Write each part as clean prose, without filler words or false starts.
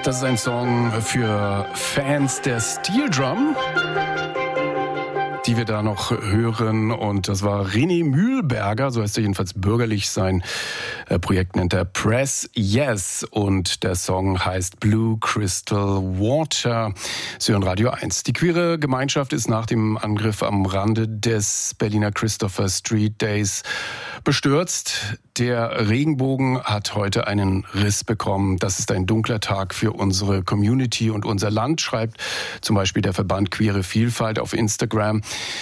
Das ist ein Song für Fans der Steel Drum, die wir da noch hören. Und das war René Mühlberger, so heißt er jedenfalls bürgerlich. Sein Projekt nennt er Press Yes und der Song heißt Blue Crystal Water. Sie hören Radio 1. Die queere Gemeinschaft ist nach dem Angriff am Rande des Berliner Christopher Street Days bestürzt. Der Regenbogen hat heute einen Riss bekommen. Das ist ein dunkler Tag für unsere Community und unser Land, schreibt zum Beispiel der Verband Queere Vielfalt auf Instagram.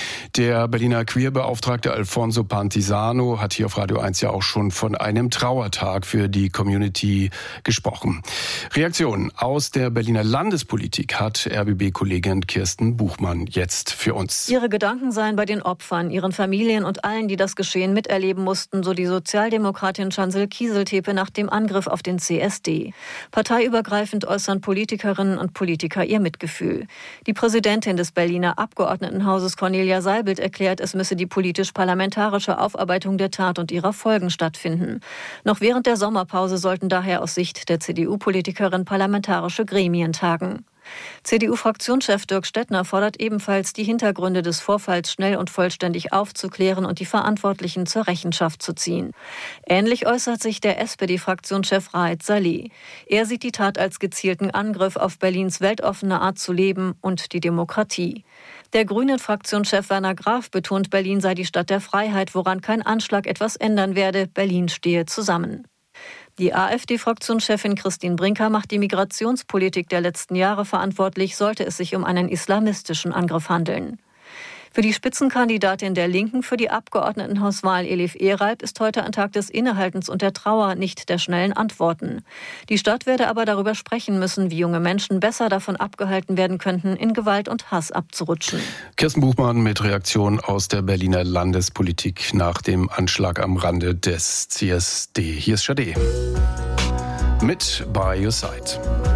Der Berliner Queerbeauftragte Alfonso Pantisano hat hier auf Radio 1 ja auch schon von einem Trauertag für die Community gesprochen. Reaktionen aus der Berliner Landespolitik hat RBB-Kollegin Kirsten Buchmann jetzt für uns. Ihre Gedanken seien bei den Opfern, ihren Familien und allen, die das Geschehen miterleben mussten, so die Sozialdemokratin Chancel Kieseltepe nach dem Angriff auf den CSD. Parteiübergreifend äußern Politikerinnen und Politiker ihr Mitgefühl. Die Präsidentin des Berliner Abgeordnetenhauses Cornelia Seibelt erklärt, es müsse die politisch-parlamentarische Aufarbeitung der Tat und ihrer Folgen stattfinden. Noch während der Sommerpause sollten daher aus Sicht der CDU-Politikerin parlamentarische Gremien tagen. CDU-Fraktionschef Dirk Stettner fordert ebenfalls, die Hintergründe des Vorfalls schnell und vollständig aufzuklären und die Verantwortlichen zur Rechenschaft zu ziehen. Ähnlich äußert sich der SPD-Fraktionschef Raed Saleh. Er sieht die Tat als gezielten Angriff auf Berlins weltoffene Art zu leben und die Demokratie. Der Grünen-Fraktionschef Werner Graf betont, Berlin sei die Stadt der Freiheit, woran kein Anschlag etwas ändern werde. Berlin stehe zusammen. Die AfD-Fraktionschefin Christine Brinker macht die Migrationspolitik der letzten Jahre verantwortlich, sollte es sich um einen islamistischen Angriff handeln. Für die Spitzenkandidatin der Linken für die Abgeordnetenhauswahl Elif Eralp ist heute ein Tag des Innehaltens und der Trauer, nicht der schnellen Antworten. Die Stadt werde aber darüber sprechen müssen, wie junge Menschen besser davon abgehalten werden könnten, in Gewalt und Hass abzurutschen. Kirsten Buchmann mit Reaktion aus der Berliner Landespolitik nach dem Anschlag am Rande des CSD. Hier ist Sade mit By Your Side.